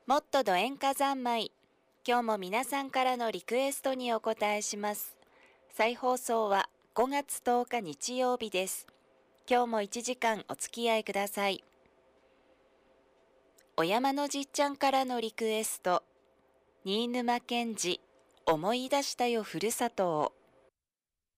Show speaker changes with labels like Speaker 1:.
Speaker 1: もっとど演歌三昧。今日も皆さんからのリクエストにお答えします。再放送は5月10日日曜日です。今日も1時間お付き合いください。お山のじっちゃんからのリクエスト。新沼謙治、思い出したよふるさとを。